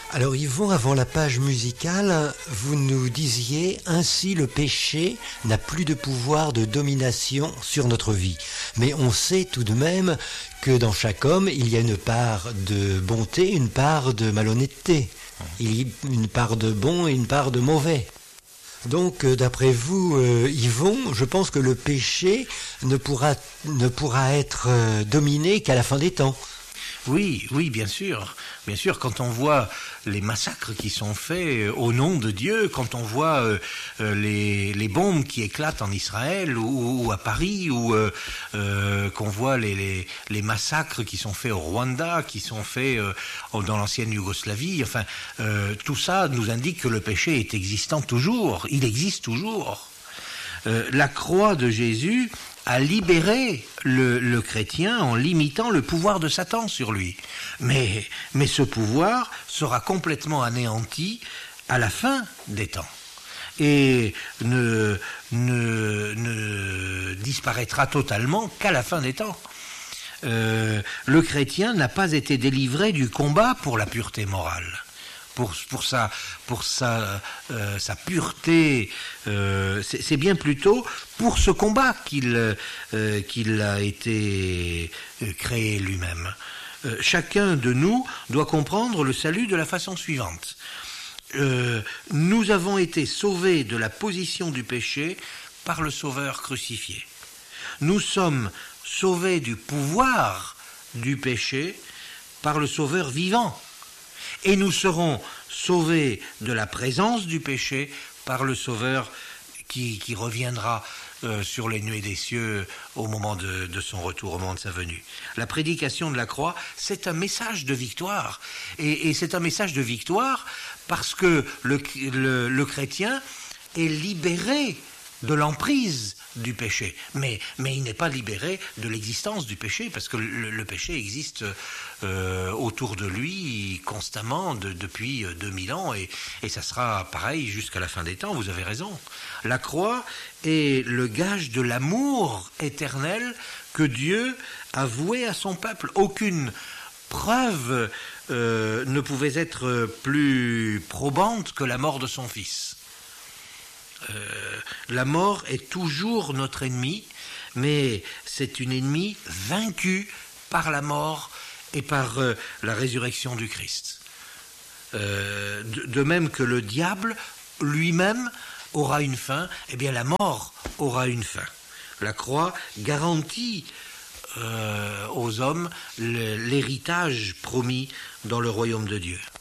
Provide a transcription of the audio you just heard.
Alors Yvon, avant la page musicale, vous nous disiez ainsi le péché n'a plus de pouvoir de domination sur notre vie. Mais on sait tout de même que dans chaque homme, il y a une part de bonté, une part de malhonnêteté. Il y a une part de bon et une part de mauvais. Donc, d'après vous, Yvon, je pense que le péché ne pourra être dominé qu'à la fin des temps. Oui, bien sûr. Bien sûr, quand on voit les massacres qui sont faits au nom de Dieu, quand on voit les bombes qui éclatent en Israël ou à Paris, ou qu'on voit les massacres qui sont faits au Rwanda, qui sont faits dans l'ancienne Yougoslavie, enfin, tout ça nous indique que le péché est existant toujours, il existe toujours. La croix de Jésus a libéré le chrétien en limitant le pouvoir de Satan sur lui. Mais ce pouvoir sera complètement anéanti à la fin des temps et ne disparaîtra totalement qu'à la fin des temps. Le chrétien n'a pas été délivré du combat pour la pureté morale. Pour sa pureté, c'est bien plutôt pour ce combat qu'il a été créé lui-même. Chacun de nous doit comprendre le salut de la façon suivante. Nous avons été sauvés de la position du péché par le Sauveur crucifié. Nous sommes sauvés du pouvoir du péché par le Sauveur vivant. Et nous serons sauvés de la présence du péché par le Sauveur qui reviendra sur les nuées des cieux au moment de son retour, au moment de sa venue. La prédication de la croix, c'est un message de victoire. Et c'est un message de victoire parce que le chrétien est libéré de l'emprise du péché. Mais il n'est pas libéré de l'existence du péché, parce que le péché existe autour de lui constamment depuis 2000 ans, et ça sera pareil jusqu'à la fin des temps, vous avez raison. La croix est le gage de l'amour éternel que Dieu a voué à son peuple. Aucune preuve ne pouvait être plus probante que la mort de son fils. La mort est toujours notre ennemi, mais c'est une ennemie vaincue par la mort et par la résurrection du Christ. De même que le diable lui-même aura une fin, eh bien la mort aura une fin. La croix garantit aux hommes l'héritage promis dans le royaume de Dieu.